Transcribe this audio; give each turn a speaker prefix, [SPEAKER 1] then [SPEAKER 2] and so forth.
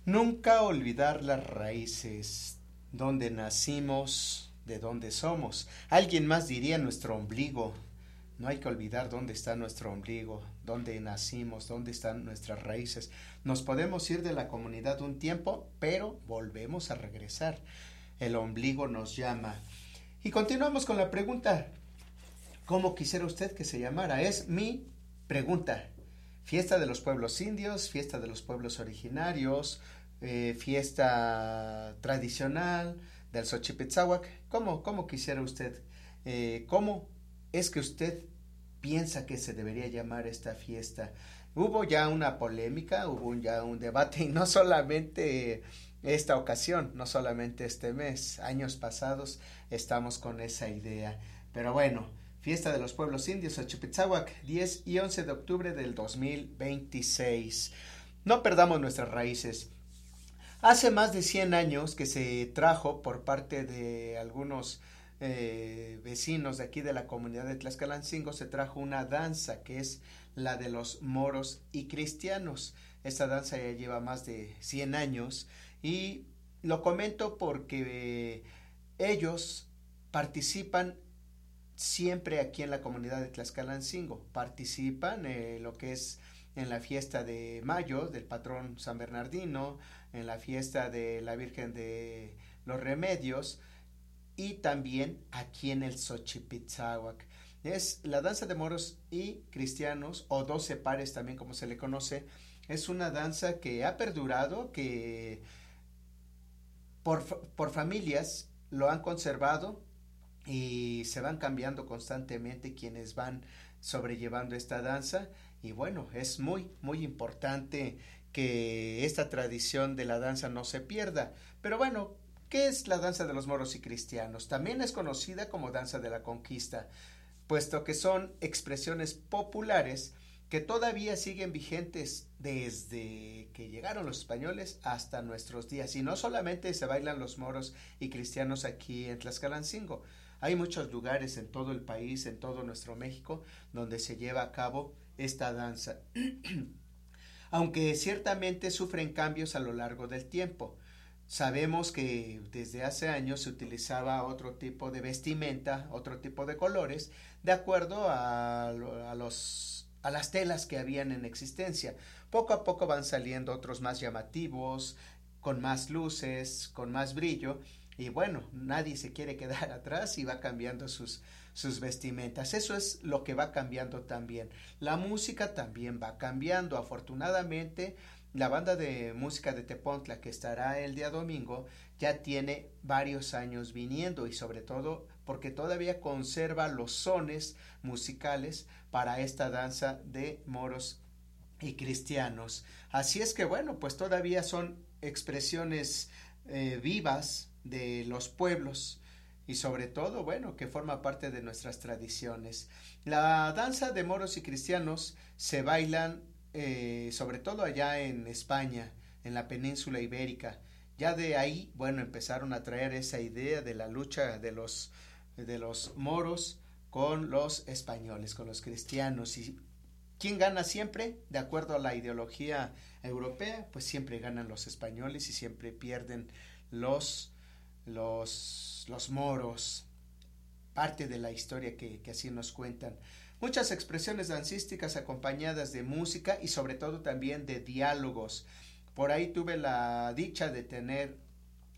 [SPEAKER 1] Nunca olvidar las raíces, dónde nacimos, de dónde somos. Alguien más diría nuestro ombligo. No hay que olvidar dónde está nuestro ombligo, dónde nacimos, dónde están nuestras raíces. Nos podemos ir de la comunidad un tiempo, pero volvemos a regresar. El ombligo nos llama. Y continuamos con la pregunta. ¿Cómo quisiera usted que se llamara? Es mi pregunta. Fiesta de los pueblos indios, fiesta de los pueblos originarios, fiesta tradicional del Xochipetzáhuac. ¿Cómo quisiera usted? ¿Cómo es que usted piensa que se debería llamar esta fiesta? Hubo ya una polémica, hubo ya un debate y no solamente esta ocasión, no solamente este mes, años pasados estamos con esa idea. Pero bueno, Fiesta de los Pueblos Indios, Xochipetzáhuac, 10 y 11 de octubre del 2026. No perdamos nuestras raíces. Hace más de 100 años que se trajo por parte de algunos vecinos de aquí de la comunidad de Tlaxcalancingo, se trajo una danza que es la de los moros y cristianos. Esta danza ya lleva más de 100 años y lo comento porque ellos participan siempre aquí en la comunidad de Tlaxcalancingo. Participan en lo que es en la fiesta de mayo del patrón San Bernardino, en la fiesta de la Virgen de los Remedios y también aquí en el Xochipetzáhuac. Es la danza de moros y cristianos, o 12 pares también como se le conoce. Es una danza que ha perdurado, que por familias lo han conservado y se van cambiando constantemente quienes van sobrellevando esta danza. Y bueno, es muy importante que esta tradición de la danza no se pierda. Pero bueno, ¿qué es la danza de los moros y cristianos? También es conocida como danza de la conquista, puesto que son expresiones populares que todavía siguen vigentes desde que llegaron los españoles hasta nuestros días. Y no solamente se bailan los moros y cristianos aquí en Tlaxcalancingo, hay muchos lugares en todo el país, en todo nuestro México, donde se lleva a cabo esta danza. Aunque ciertamente sufren cambios a lo largo del tiempo. Sabemos que desde hace años se utilizaba otro tipo de vestimenta, otro tipo de colores, de acuerdo a las telas que habían en existencia. Poco a poco van saliendo otros más llamativos, con más luces, con más brillo, y bueno, nadie se quiere quedar atrás y va cambiando sus vestimentas. Eso es lo que va cambiando también. La música también va cambiando. Afortunadamente, la banda de música de Tepontla, que estará el día domingo, ya tiene varios años viniendo, y sobre todo porque todavía conserva los sones musicales para esta danza de moros y cristianos. Así es que bueno, pues todavía son expresiones vivas de los pueblos, y sobre todo, bueno, que forma parte de nuestras tradiciones. La danza de moros y cristianos se bailan sobre todo allá en España, en la península ibérica. Ya de ahí, bueno, empezaron a traer esa idea de la lucha de los moros con los españoles, con los cristianos. ¿Y quién gana siempre? De acuerdo a la ideología europea, pues siempre ganan los españoles y siempre pierden los moros. Parte de la historia que así nos cuentan. Muchas expresiones dancísticas acompañadas de música y sobre todo también de diálogos. Por ahí tuve la dicha de tener